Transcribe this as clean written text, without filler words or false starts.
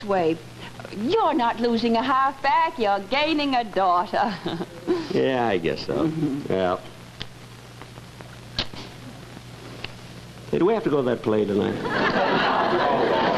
way. You're not losing a halfback, you're gaining a daughter. Yeah, I guess so. Yeah. Hey, do we have to go to that play tonight?